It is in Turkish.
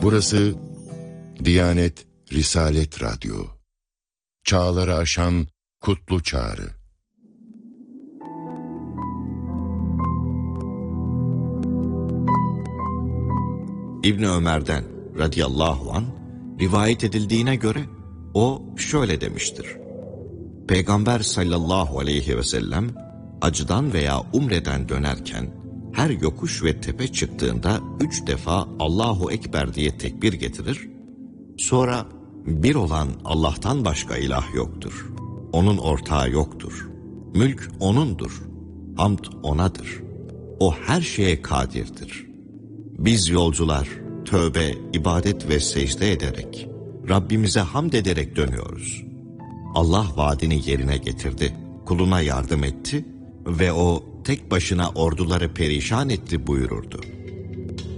Burası Diyanet Risalet Radyo. Çağları aşan kutlu çağrı. İbni Ömer'den radıyallahu anh rivayet edildiğine göre o şöyle demiştir. Peygamber sallallahu aleyhi ve sellem hacdan veya umreden dönerken her yokuş ve tepe çıktığında 3 defa Allahu Ekber diye tekbir getirir. Sonra bir olan Allah'tan başka ilah yoktur. Onun ortağı yoktur. Mülk O'nundur. Hamd O'nadır. O her şeye kadirdir. Biz yolcular tövbe, ibadet ve secde ederek, Rabbimize hamd ederek dönüyoruz. Allah vaadini yerine getirdi, kuluna yardım etti ve o tek başına orduları perişan etti buyururdu.